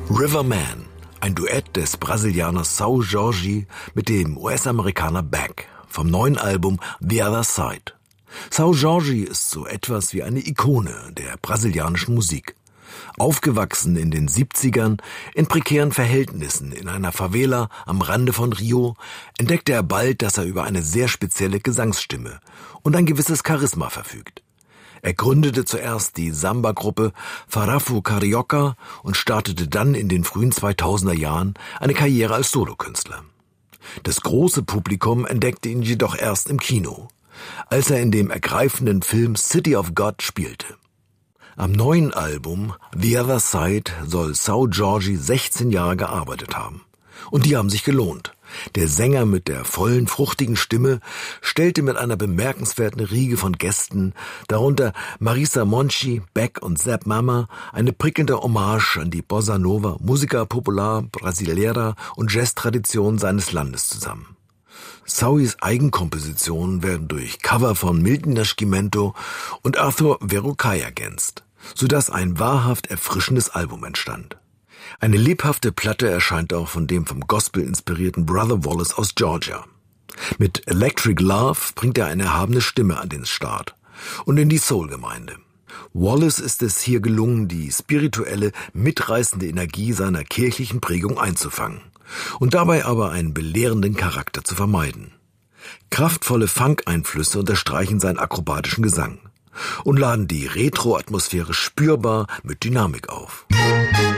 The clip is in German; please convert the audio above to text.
Riverman, ein Duett des Brasilianers Seu Jorge mit dem US-Amerikaner Beck vom neuen Album The Other Side. Seu Jorge ist so etwas wie eine Ikone der brasilianischen Musik. Aufgewachsen in den 70ern, in prekären Verhältnissen in einer Favela am Rande von Rio, entdeckte er bald, dass er über eine sehr spezielle Gesangsstimme und ein gewisses Charisma verfügt. Er gründete zuerst die Samba-Gruppe Farrafu Carioca und startete dann in den frühen 2000er Jahren eine Karriere als Solokünstler. Das große Publikum entdeckte ihn jedoch erst im Kino, als er in dem ergreifenden Film City of God spielte. Am neuen Album The Other Side soll Seu Jorge 16 Jahre gearbeitet haben. Und die haben sich gelohnt. Der Sänger mit der vollen, fruchtigen Stimme stellte mit einer bemerkenswerten Riege von Gästen, darunter Marisa Monchi, Beck und Zap Mama, eine prickelnde Hommage an die Bossa Nova, Música Popular, Brasileira und Jazz-Tradition seines Landes zusammen. Sauis Eigenkompositionen werden durch Cover von Milton Nascimento und Arthur Verocai ergänzt, sodass ein wahrhaft erfrischendes Album entstand. Eine lebhafte Platte erscheint auch von dem vom Gospel inspirierten Brother Wallace aus Georgia. Mit Electric Love bringt er eine erhabene Stimme an den Start und in die Soul-Gemeinde. Wallace ist es hier gelungen, die spirituelle, mitreißende Energie seiner kirchlichen Prägung einzufangen und dabei aber einen belehrenden Charakter zu vermeiden. Kraftvolle Funk-Einflüsse unterstreichen seinen akrobatischen Gesang und laden die Retro-Atmosphäre spürbar mit Dynamik auf.